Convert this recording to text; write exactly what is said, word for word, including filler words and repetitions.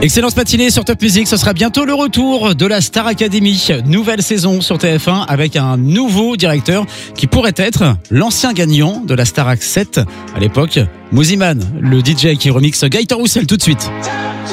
Excellente matinée sur Top Music, ce sera bientôt le retour de la Star Academy. Nouvelle saison sur T F un avec un nouveau directeur qui pourrait être l'ancien gagnant de la Starac sept à l'époque, Mouziman, le D J qui remixe Gaëtan Roussel tout de suite.